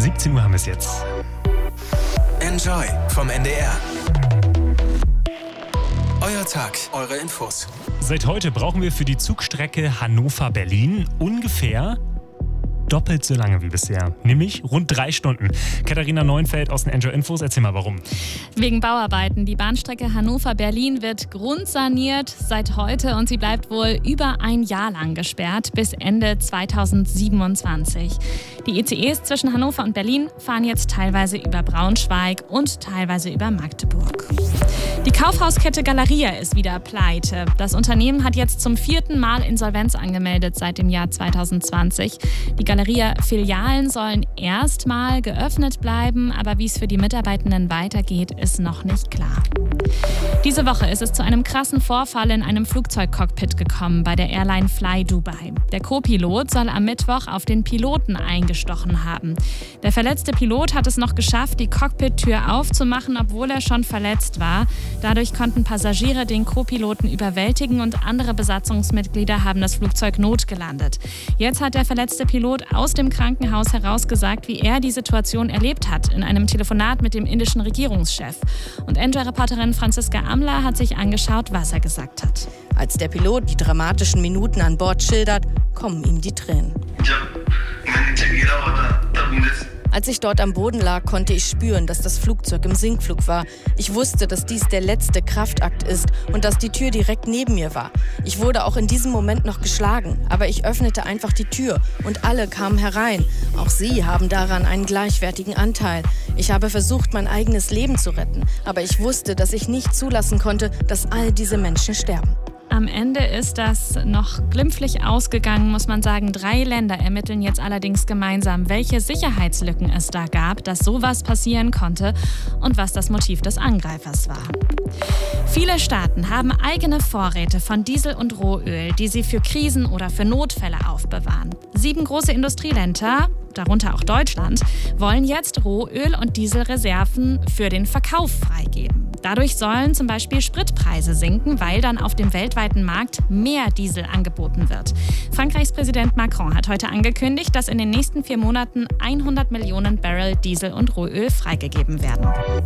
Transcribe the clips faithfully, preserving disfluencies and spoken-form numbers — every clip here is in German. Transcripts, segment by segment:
siebzehn Uhr haben wir es jetzt. Enjoy vom N D R. Euer Tag, eure Infos. Seit heute brauchen wir für die Zugstrecke Hannover-Berlin ungefähr doppelt so lange wie bisher, nämlich rund drei Stunden. Katharina Neuenfeld aus den Enjoy Infos, erzähl mal warum. Wegen Bauarbeiten. Die Bahnstrecke Hannover-Berlin wird grundsaniert seit heute und sie bleibt wohl über ein Jahr lang gesperrt bis Ende zweitausendsiebenundzwanzig. Die I C Es zwischen Hannover und Berlin fahren jetzt teilweise über Braunschweig und teilweise über Magdeburg. Die Kaufhauskette Galeria ist wieder pleite. Das Unternehmen hat jetzt zum vierten Mal Insolvenz angemeldet seit dem Jahr zweitausendzwanzig. Die Galeria-Filialen sollen erstmal geöffnet bleiben, aber wie es für die Mitarbeitenden weitergeht, ist noch nicht klar. Diese Woche ist es zu einem krassen Vorfall in einem Flugzeugcockpit gekommen bei der Airline Fly Dubai. Der Co-Pilot soll am Mittwoch auf den Piloten eingestochen haben. Der verletzte Pilot hat es noch geschafft, die Cockpit-Tür aufzumachen, obwohl er schon verletzt war. Dadurch konnten Passagiere den Co-Piloten überwältigen und andere Besatzungsmitglieder haben das Flugzeug notgelandet. Jetzt hat der verletzte Pilot aus dem Krankenhaus heraus gesagt, wie er die Situation erlebt hat, in einem Telefonat mit dem indischen Regierungschef. Und Enjoy-Reporterin Franziska Amler hat sich angeschaut, was er gesagt hat. Als der Pilot die dramatischen Minuten an Bord schildert, kommen ihm die Tränen. Als ich dort am Boden lag, konnte ich spüren, dass das Flugzeug im Sinkflug war. Ich wusste, dass dies der letzte Kraftakt ist und dass die Tür direkt neben mir war. Ich wurde auch in diesem Moment noch geschlagen, aber ich öffnete einfach die Tür und alle kamen herein. Auch sie haben daran einen gleichwertigen Anteil. Ich habe versucht, mein eigenes Leben zu retten, aber ich wusste, dass ich nicht zulassen konnte, dass all diese Menschen sterben. Am Ende ist das noch glimpflich ausgegangen, muss man sagen. Drei Länder ermitteln jetzt allerdings gemeinsam, welche Sicherheitslücken es da gab, dass sowas passieren konnte und was das Motiv des Angreifers war. Viele Staaten haben eigene Vorräte von Diesel und Rohöl, die sie für Krisen oder für Notfälle aufbewahren. Sieben große Industrieländer, darunter auch Deutschland, wollen jetzt Rohöl- und Dieselreserven für den Verkauf freigeben. Dadurch sollen zum Beispiel Spritpreise sinken, weil dann auf dem weltweiten Markt mehr Diesel angeboten wird. Frankreichs Präsident Macron hat heute angekündigt, dass in den nächsten vier Monaten hundert Millionen Barrel Diesel und Rohöl freigegeben werden.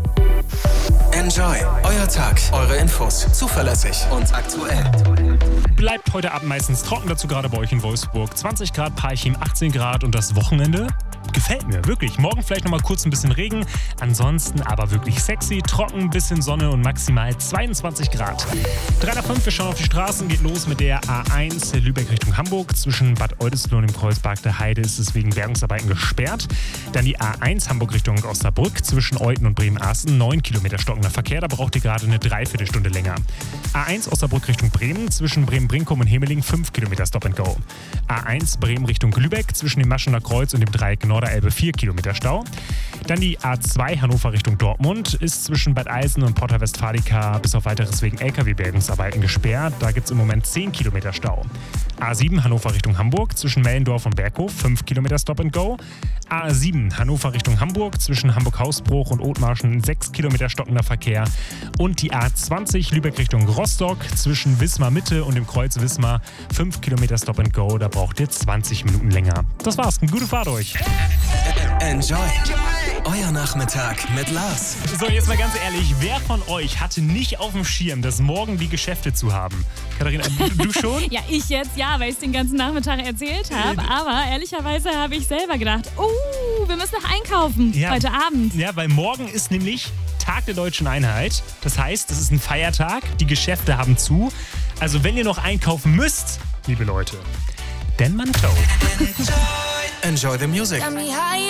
Enjoy, euer Tag, eure Infos, zuverlässig und aktuell. Bleibt heute Abend meistens trocken, dazu gerade bei euch in Wolfsburg. zwanzig Grad, Parchim achtzehn Grad und das Wochenende gefällt mir, wirklich. Morgen vielleicht noch mal kurz ein bisschen Regen, ansonsten aber wirklich sexy, trocken, bisschen Sonne und maximal zweiundzwanzig Grad. drei nach fünf, wir schauen auf die Straßen, geht los mit der A eins Lübeck Richtung Hamburg. Zwischen Bad Oldesloe und dem Kreuzberg der Heide ist es wegen Bergungsarbeiten gesperrt. Dann die A eins Hamburg Richtung Osnabrück, zwischen Euten und Bremen-Asten, neun Kilometer stockender Verkehr, da braucht ihr gerade eine Dreiviertelstunde länger. A eins Osnabrück Richtung Bremen, zwischen Bremen-Brinkum und Hemeling, fünf Kilometer Stop and Go. A eins Bremen Richtung Lübeck, zwischen dem Maschener Kreuz und dem Dreieck Norderelbe, vier Kilometer Stau. Dann die A zwei Hannover Richtung Dortmund, ist zwischen Bad Eilsen und Porta Westfalica bis auf weiteres wegen L K W-Bergungsarbeiten gesperrt. Da gibt es im Moment zehn Kilometer Stau. A sieben Hannover Richtung Hamburg, zwischen Mellendorf und Berghof, fünf Kilometer Stop and Go. A sieben Hannover Richtung Hamburg, zwischen Hamburg-Hausbruch und Othmarschen, sechs Kilometer stockender Verkehr. Und die A zwanzig Lübeck Richtung Rostock, zwischen Wismar Mitte und dem Kreuz Wismar, fünf Kilometer Stop and Go, da braucht ihr zwanzig Minuten länger. Das war's, eine gute Fahrt euch. Enjoy, euer Nachmittag mit Lars. So, jetzt mal ganz ehrlich, wer von euch hatte nicht auf dem Schirm, dass morgen die Geschäfte zu haben? Katharina, du schon? Ja, ich jetzt ja, weil ich es den ganzen Nachmittag erzählt habe. Aber ehrlicherweise habe ich selber gedacht, oh, wir müssen noch einkaufen Ja. heute Abend. Ja, weil morgen ist nämlich Tag der Deutschen Einheit. Das heißt, es ist ein Feiertag, die Geschäfte haben zu. Also wenn ihr noch einkaufen müsst, liebe Leute, dann Manto. Enjoy the music.